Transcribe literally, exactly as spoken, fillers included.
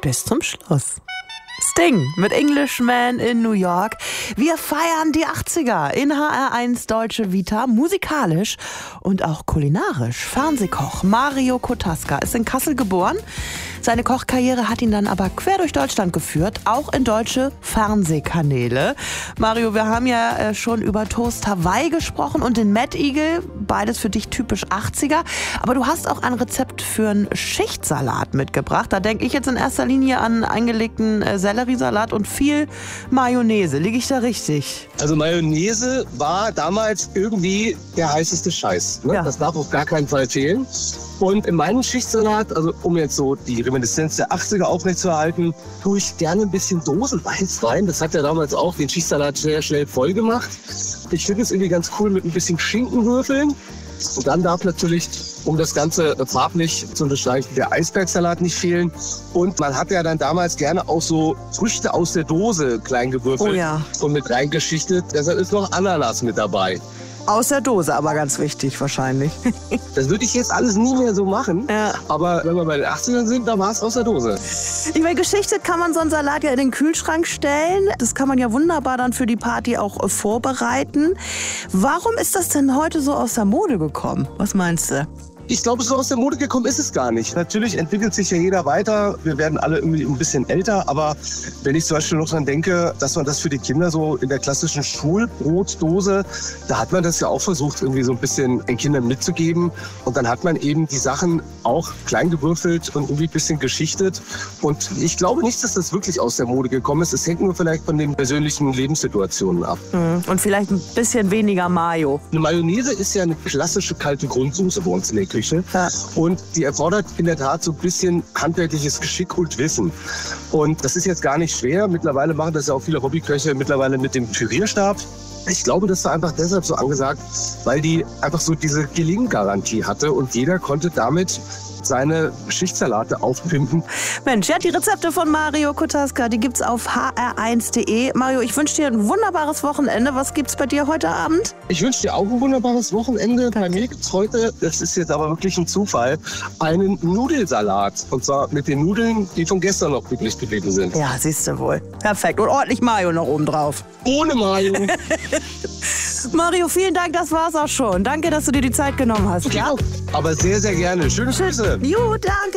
Bis zum Schluss. Sting mit Englishman in New York. Wir feiern die achtziger in H R eins Deutsche Vita, musikalisch und auch kulinarisch. Fernsehkoch Mario Kotaska ist in Kassel geboren. Seine Kochkarriere hat ihn dann aber quer durch Deutschland geführt, auch in deutsche Fernsehkanäle. Mario, wir haben ja schon über Toast Hawaii gesprochen und den Mad Eagle, beides für dich typisch achtziger. Aber du hast auch ein Rezept für einen Schichtsalat mitgebracht. Da denke ich jetzt in erster Linie an eingelegten Selleriesalat und viel Mayonnaise. Liege ich da richtig? Also Mayonnaise war damals irgendwie der heißeste Scheiß. Ne? Ja. Das darf auf gar keinen Fall fehlen. Und in meinem Schichtsalat, also um jetzt so die Reminiszenz der achtziger aufrechtzuerhalten, tue ich gerne ein bisschen Dosenweiß rein. Das hat ja damals auch den Schichtsalat sehr schnell voll gemacht. Ich finde es irgendwie ganz cool mit ein bisschen Schinkenwürfeln. Und dann darf natürlich, um das Ganze farblich zu unterstreichen, der Eisbergsalat nicht fehlen. Und man hat ja dann damals gerne auch so Früchte aus der Dose klein gewürfelt, oh ja, und mit reingeschichtet. Deshalb ist noch Ananas mit dabei. Aus der Dose, aber ganz wichtig wahrscheinlich. Das würde ich jetzt alles nie mehr so machen. Ja. Aber wenn wir bei den achtzigern sind, dann war es aus der Dose. Ich meine, geschichtet kann man so einen Salat ja in den Kühlschrank stellen. Das kann man ja wunderbar dann für die Party auch vorbereiten. Warum ist das denn heute so aus der Mode gekommen? Was meinst du? Ich glaube, so aus der Mode gekommen ist es gar nicht. Natürlich entwickelt sich ja jeder weiter. Wir werden alle irgendwie ein bisschen älter. Aber wenn ich zum Beispiel noch dran denke, dass man das für die Kinder so in der klassischen Schulbrotdose, da hat man das ja auch versucht, irgendwie so ein bisschen den Kindern mitzugeben. Und dann hat man eben die Sachen auch klein gewürfelt und irgendwie ein bisschen geschichtet. Und ich glaube nicht, dass das wirklich aus der Mode gekommen ist. Es hängt nur vielleicht von den persönlichen Lebenssituationen ab. Und vielleicht ein bisschen weniger Mayo. Eine Mayonnaise ist ja eine klassische kalte Grundsoße bei uns in der Küche. Ja. Und die erfordert in der Tat so ein bisschen handwerkliches Geschick und Wissen. Und das ist jetzt gar nicht schwer. Mittlerweile machen das ja auch viele Hobbyköche mittlerweile mit dem Pürierstab. Ich glaube, das war einfach deshalb so angesagt, weil die einfach so diese Gelinggarantie hatte und jeder konnte damit seine Schichtsalate aufpimpen. Mensch, ja, die Rezepte von Mario Kotaska, die gibt's auf h r eins punkt de. Mario, ich wünsche dir ein wunderbares Wochenende. Was gibt's bei dir heute Abend? Ich wünsche dir auch ein wunderbares Wochenende. Bei mir gibt's heute, das ist jetzt aber wirklich ein Zufall, einen Nudelsalat. Und zwar mit den Nudeln, die von gestern noch übrig geblieben sind. Ja, siehst du wohl. Perfekt. Und ordentlich Mayo noch oben drauf. Ohne Mayo. Mario, vielen Dank, das war's auch schon. Danke, dass du dir die Zeit genommen hast. Okay, ja? Aber sehr, sehr gerne. Schöne Grüße. Jo, danke.